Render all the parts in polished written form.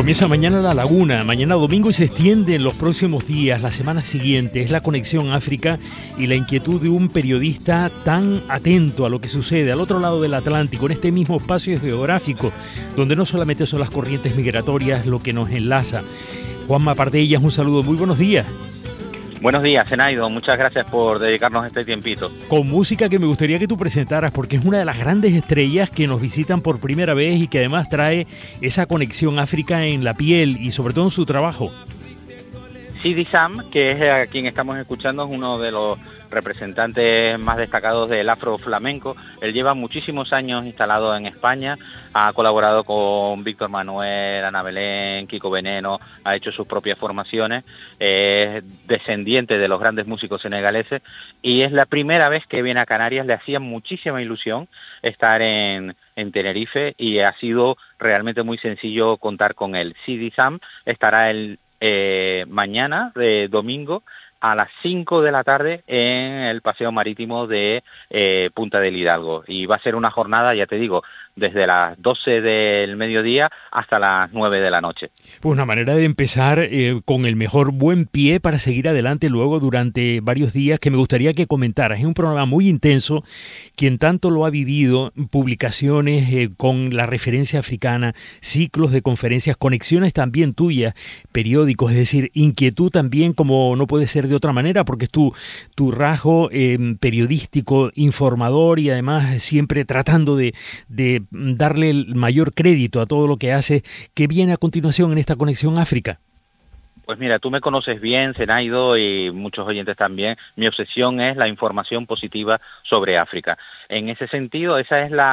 Comienza mañana La Laguna, mañana domingo, y se extiende en los próximos días, las semanas siguientes. Es la conexión África y la inquietud de un periodista tan atento a lo que sucede al otro lado del Atlántico, en este mismo espacio geográfico, donde no solamente son las corrientes migratorias lo que nos enlaza. Juanma Pardellas, un saludo, muy buenos días. Buenos días, Zenaido. Muchas gracias por dedicarnos este tiempito. Con música que me gustaría que tú presentaras, porque es una de las grandes estrellas que nos visitan por primera vez y que además trae esa conexión África en la piel y sobre todo en su trabajo. Sidi Sam, que es a quien estamos escuchando, es uno de los representantes más destacados del afro flamenco. Él lleva muchísimos años instalado en España, ha colaborado con Víctor Manuel, Ana Belén, Kiko Veneno, ha hecho sus propias formaciones, es descendiente de los grandes músicos senegaleses y es la primera vez que viene a Canarias. Le hacía muchísima ilusión estar en Tenerife y ha sido realmente muy sencillo contar con él. Sidi Sam estará mañana, domingo, a las 5 de la tarde en el paseo marítimo de Punta del Hidalgo. Y va a ser una jornada, ya te digo, desde las 12 del mediodía hasta las 9 de la noche. Pues una manera de empezar con el mejor buen pie para seguir adelante luego durante varios días, que me gustaría que comentaras. Es un programa muy intenso, quien tanto lo ha vivido, publicaciones con la referencia africana, ciclos de conferencias, conexiones también tuyas, periódicos, es decir, inquietud también, como no puede ser de otra manera, porque es tu rasgo periodístico, informador y además siempre tratando de darle el mayor crédito a todo lo que hace. ¿Qué viene a continuación en esta conexión África? Pues mira, tú me conoces bien, Zenaido, y muchos oyentes también. Mi obsesión es la información positiva sobre África. En ese sentido, esa es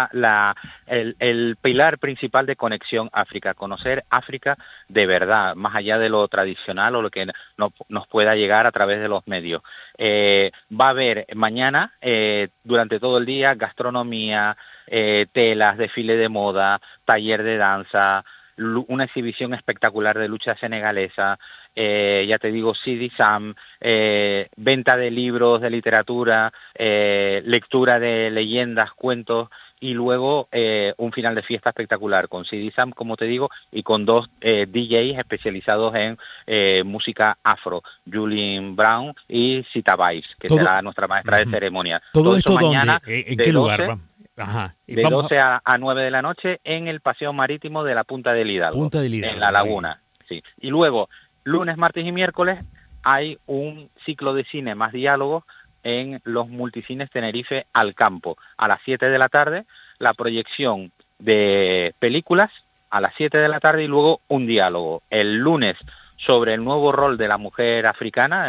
el pilar principal de Conexión África, conocer África de verdad, más allá de lo tradicional o lo que nos pueda llegar a través de los medios. Va a haber mañana, durante todo el día, gastronomía, telas, desfile de moda, taller de danza, una exhibición espectacular de lucha senegalesa, ya te digo, Sidi Sam, venta de libros de literatura, lectura de leyendas, cuentos, y luego un final de fiesta espectacular con Sidi Sam, como te digo, y con dos DJs especializados en música afro, Julien Brown y Sita Bais, que será nuestra maestra de ceremonia. ¿Todo esto mañana, dónde? ¿En qué lugar? Ajá. De 12 a 9 de la noche en el paseo marítimo de la Punta del Hidalgo, en La Laguna. Sí. Y luego, lunes, martes y miércoles, hay un ciclo de cine más diálogos en los multicines Tenerife al Campo. A las 7 de la tarde, la proyección de películas a las 7 de la tarde y luego un diálogo. El lunes, sobre el nuevo rol de la mujer africana,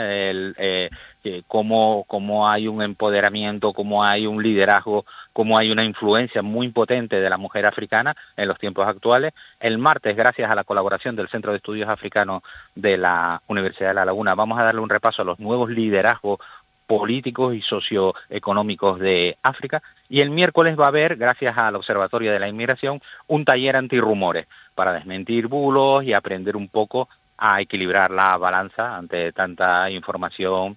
cómo hay un empoderamiento, cómo hay un liderazgo, cómo hay una influencia muy potente de la mujer africana en los tiempos actuales. El martes, gracias a la colaboración del Centro de Estudios Africanos de la Universidad de La Laguna, vamos a darle un repaso a los nuevos liderazgos políticos y socioeconómicos de África. Y el miércoles va a haber, gracias al Observatorio de la Inmigración, un taller antirrumores para desmentir bulos y aprender un poco a equilibrar la balanza ante tanta información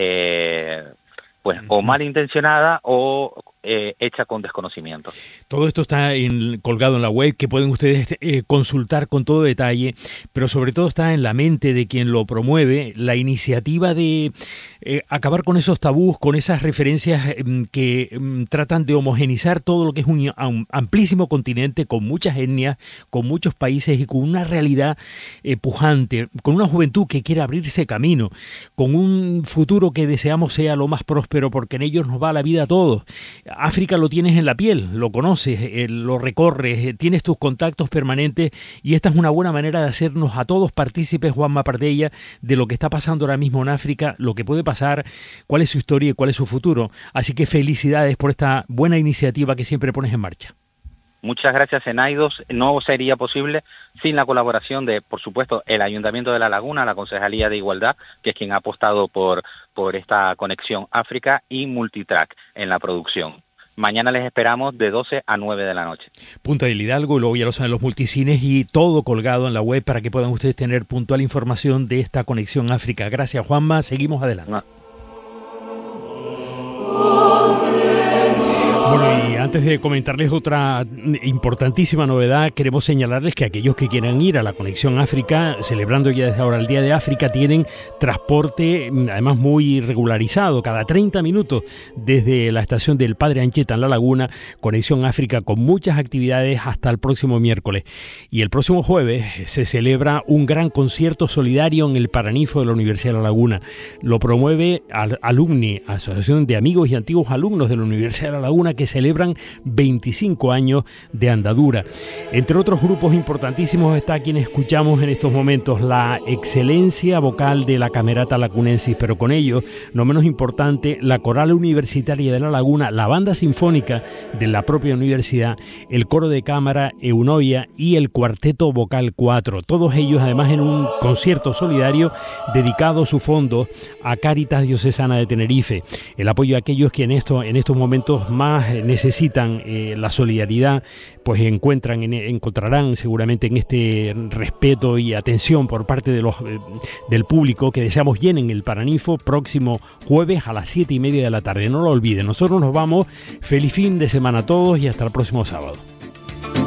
o malintencionada o hecha con desconocimiento. Todo esto está colgado en la web, que pueden ustedes consultar con todo detalle, pero sobre todo está en la mente de quien lo promueve, la iniciativa de acabar con esos tabús, con esas referencias que tratan de homogenizar todo lo que es un amplísimo continente con muchas etnias, con muchos países y con una realidad pujante, con una juventud que quiere abrirse camino, con un futuro que deseamos sea lo más próspero, porque en ellos nos va la vida a todos. África lo tienes en la piel, lo conoces, lo recorres, tienes tus contactos permanentes, y esta es una buena manera de hacernos a todos partícipes, Juanma Pardellas, de lo que está pasando ahora mismo en África, lo que puede pasar, cuál es su historia y cuál es su futuro. Así que felicidades por esta buena iniciativa que siempre pones en marcha. Muchas gracias, Zenaidos. No sería posible sin la colaboración de, por supuesto, el Ayuntamiento de La Laguna, la Concejalía de Igualdad, que es quien ha apostado por esta conexión África, y Multitrack en la producción. Mañana les esperamos de 12 a 9 de la noche. Punta del Hidalgo, y luego ya lo saben, los multicines, y todo colgado en la web para que puedan ustedes tener puntual información de esta conexión África. Gracias, Juanma. Seguimos adelante. Bueno, y antes de comentarles otra importantísima novedad, queremos señalarles que aquellos que quieran ir a la Conexión África, celebrando ya desde ahora el Día de África, tienen transporte además muy regularizado, cada 30 minutos desde la estación del Padre Anchieta en La Laguna, Conexión África, con muchas actividades hasta el próximo miércoles. Y el próximo jueves se celebra un gran concierto solidario en el Paraninfo de la Universidad de La Laguna. Lo promueve Alumni, Asociación de Amigos y Antiguos Alumnos de la Universidad de La Laguna, que celebran 25 años de andadura. Entre otros grupos importantísimos está quien escuchamos en estos momentos, la excelencia vocal de la Camerata Lacunensis, pero con ello, no menos importante, la Coral Universitaria de La Laguna, la Banda Sinfónica de la propia universidad, el Coro de Cámara Eunoia y el Cuarteto Vocal 4. Todos ellos además en un concierto solidario dedicado su fondo a Cáritas Diocesana de Tenerife. El apoyo a aquellos que en estos momentos más necesitan la solidaridad, pues encontrarán seguramente en este respeto y atención por parte de del público, que deseamos llenen el Paraninfo próximo jueves a las 7:30 de la tarde. No lo olviden, nosotros nos vamos. Feliz fin de semana a todos y hasta el próximo sábado.